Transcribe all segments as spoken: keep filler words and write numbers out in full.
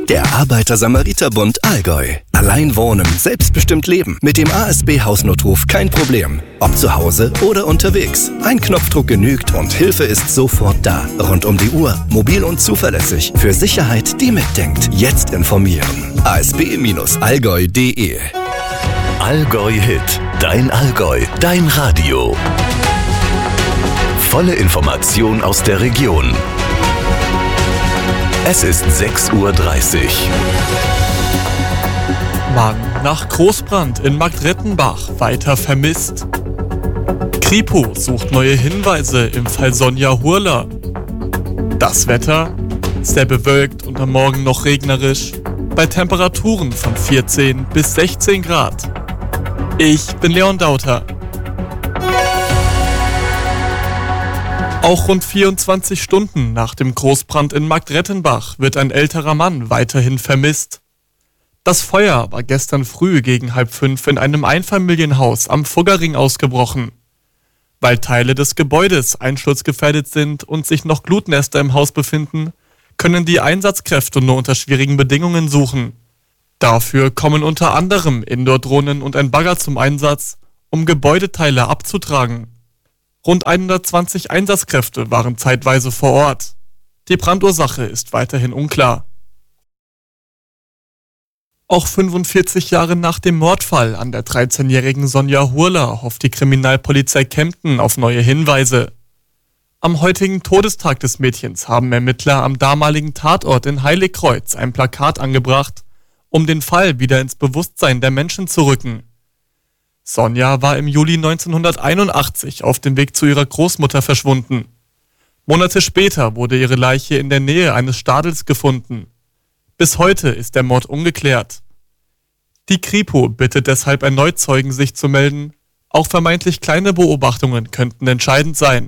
Der Arbeiter-Samariter-Bund Allgäu. Allein wohnen, selbstbestimmt leben. Mit dem A S B-Hausnotruf kein Problem. Ob zu Hause oder unterwegs. Ein Knopfdruck genügt und Hilfe ist sofort da. Rund um die Uhr, mobil und zuverlässig. Für Sicherheit, die mitdenkt. Jetzt informieren. a s b Bindestrich allgäu punkt d e Allgäu Hit. Dein Allgäu. Dein Radio. Volle Information aus der Region. Es ist sechs Uhr dreißig. Mann nach Großbrand in Marktrettenbach weiter vermisst. Kripo sucht neue Hinweise im Fall Sonja Hurler. Das Wetter? Sehr bewölkt und am Morgen noch regnerisch. Bei Temperaturen von vierzehn bis sechzehn Grad. Ich bin Leon Dauter. Auch rund vierundzwanzig Stunden nach dem Großbrand in Marktrettenbach wird ein älterer Mann weiterhin vermisst. Das Feuer war gestern früh gegen halb fünf in einem Einfamilienhaus am Fuggerring ausgebrochen. Weil Teile des Gebäudes einsturzgefährdet sind und sich noch Glutnester im Haus befinden, können die Einsatzkräfte nur unter schwierigen Bedingungen suchen. Dafür kommen unter anderem Indoor-Drohnen und ein Bagger zum Einsatz, um Gebäudeteile abzutragen. Rund hundertzwanzig Einsatzkräfte waren zeitweise vor Ort. Die Brandursache ist weiterhin unklar. Auch fünfundvierzig Jahre nach dem Mordfall an der dreizehnjährigen Sonja Hurler hofft die Kriminalpolizei Kempten auf neue Hinweise. Am heutigen Todestag des Mädchens haben Ermittler am damaligen Tatort in Heiligkreuz ein Plakat angebracht, um den Fall wieder ins Bewusstsein der Menschen zu rücken. Sonja war im Juli neunzehnhunderteinundachtzig auf dem Weg zu ihrer Großmutter verschwunden. Monate später wurde ihre Leiche in der Nähe eines Stadels gefunden. Bis heute ist der Mord ungeklärt. Die Kripo bittet deshalb erneut Zeugen, sich zu melden. Auch vermeintlich kleine Beobachtungen könnten entscheidend sein.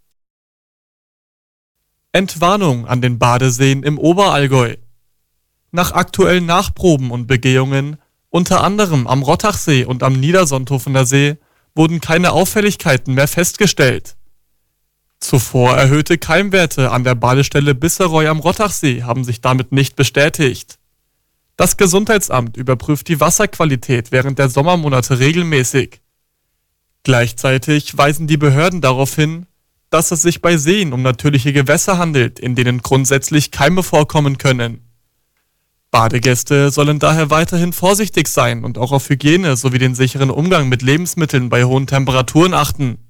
Entwarnung an den Badeseen im Oberallgäu. Nach aktuellen Nachproben und Begehungen, unter anderem am Rottachsee und am Niedersonthofener See, wurden keine Auffälligkeiten mehr festgestellt. Zuvor erhöhte Keimwerte an der Badestelle Bisseroy am Rottachsee haben sich damit nicht bestätigt. Das Gesundheitsamt überprüft die Wasserqualität während der Sommermonate regelmäßig. Gleichzeitig weisen die Behörden darauf hin, dass es sich bei Seen um natürliche Gewässer handelt, in denen grundsätzlich Keime vorkommen können. Badegäste sollen daher weiterhin vorsichtig sein und auch auf Hygiene sowie den sicheren Umgang mit Lebensmitteln bei hohen Temperaturen achten.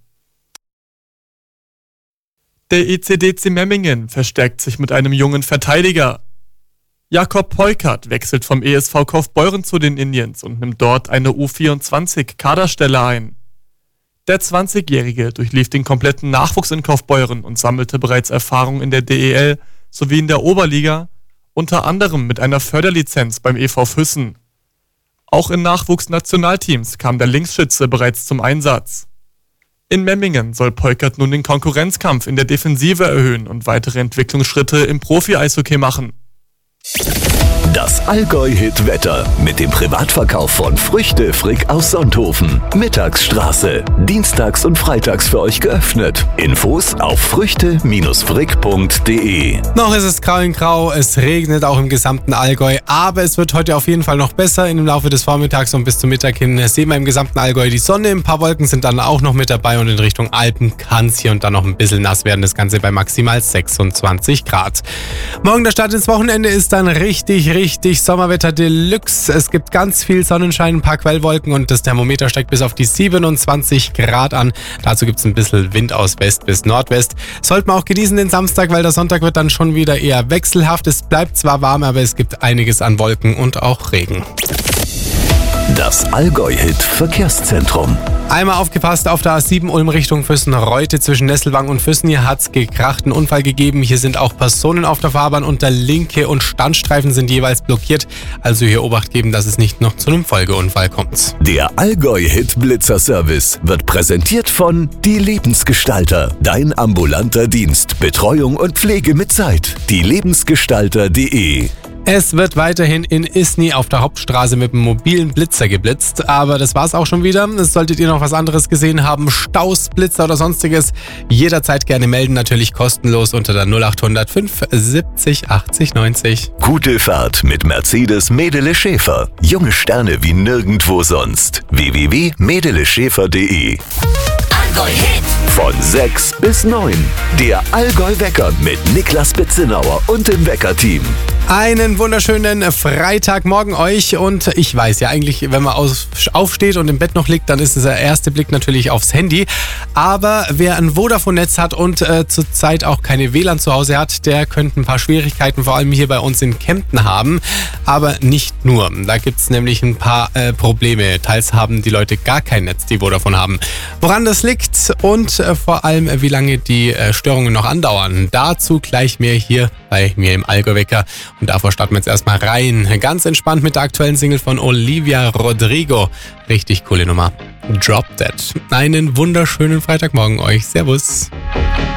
Der E C D C Memmingen verstärkt sich mit einem jungen Verteidiger. Jakob Peukert wechselt vom E S V Kaufbeuren zu den Indians und nimmt dort eine U vierundzwanzig-Kaderstelle ein. Der zwanzigjährige durchlief den kompletten Nachwuchs in Kaufbeuren und sammelte bereits Erfahrung in der D E L sowie in der Oberliga, unter anderem mit einer Förderlizenz beim E V Füssen. Auch in Nachwuchsnationalteams kam der Linksschütze bereits zum Einsatz. In Memmingen soll Peukert nun den Konkurrenzkampf in der Defensive erhöhen und weitere Entwicklungsschritte im Profi-Eishockey machen. Das Allgäu-Hit-Wetter mit dem Privatverkauf von Früchte Frick aus Sonthofen. Mittagsstraße. Dienstags und freitags für euch geöffnet. Infos auf früchte frick punkt d e. Noch ist es grau in grau, es regnet auch im gesamten Allgäu, aber es wird heute auf jeden Fall noch besser. Im Laufe des Vormittags und bis zum Mittag hin sehen wir im gesamten Allgäu die Sonne. Ein paar Wolken sind dann auch noch mit dabei und in Richtung Alpen kann es hier und da noch ein bisschen nass werden. Das Ganze bei maximal sechsundzwanzig Grad. Morgen der Start ins Wochenende ist dann richtig, richtig Sommerwetter Deluxe. Es gibt ganz viel Sonnenschein, ein paar Quellwolken und das Thermometer steigt bis auf die siebenundzwanzig Grad an. Dazu gibt es ein bisschen Wind aus West bis Nordwest. Sollte man auch genießen den Samstag, weil der Sonntag wird dann schon wieder eher wechselhaft. Es bleibt zwar warm, aber es gibt einiges an Wolken und auch Regen. Das Allgäu-Hit-Verkehrszentrum. Einmal aufgepasst auf der A sieben Ulm Richtung Füssen-Reute zwischen Nesselwang und Füssen. Hier hat es gekrachten Unfall gegeben. Hier sind auch Personen auf der Fahrbahn und der linke und Standstreifen sind jeweils blockiert. Also hier Obacht geben, dass es nicht noch zu einem Folgeunfall kommt. Der Allgäu-Hit-Blitzer-Service wird präsentiert von Die Lebensgestalter. Dein ambulanter Dienst, Betreuung und Pflege mit Zeit. die lebensgestalter punkt d e Es wird weiterhin in Isny auf der Hauptstraße mit dem mobilen Blitzer geblitzt, aber das war's auch schon wieder. Solltet ihr noch was anderes gesehen haben, Staus, Blitzer oder sonstiges, jederzeit gerne melden, natürlich kostenlos unter der null acht null null fünf siebzig achtzig neunzig. Gute Fahrt mit Mercedes Medele Schäfer. Junge Sterne wie nirgendwo sonst. w w w punkt medele schäfer punkt de. Allgäu Hit. Von sechs bis neun. Der Allgäu-Wecker mit Niklas Betzenauer und dem Wecker-Team. Einen wunderschönen Freitagmorgen euch und ich weiß ja eigentlich, wenn man aufsteht und im Bett noch liegt, dann ist es der erste Blick natürlich aufs Handy. Aber wer ein Vodafone-Netz hat und äh, zurzeit auch keine W L A N zu Hause hat, der könnte ein paar Schwierigkeiten vor allem hier bei uns in Kempten haben. Aber nicht nur. Da gibt es nämlich ein paar äh, Probleme. Teils haben die Leute gar kein Netz, die Vodafone haben. Woran das liegt und äh, vor allem wie lange die äh, Störungen noch andauern. Dazu gleich mehr hier bei mir im Allgäu-Wecker. Und davor starten wir jetzt erstmal rein. Ganz entspannt mit der aktuellen Single von Olivia Rodrigo. Richtig coole Nummer. Drop Dead. Einen wunderschönen Freitagmorgen euch. Servus.